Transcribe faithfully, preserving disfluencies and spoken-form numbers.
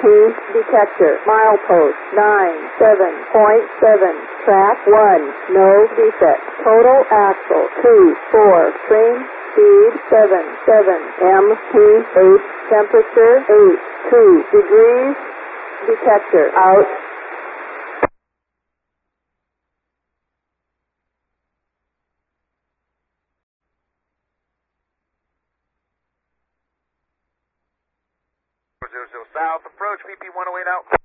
detector. Milepost nine seven point seven. Track one. No defect. Total axle two four. Train speed seven seven. M P H. Temperature eight two degrees. Detector out. Zero zero south, approach V P one oh eight out.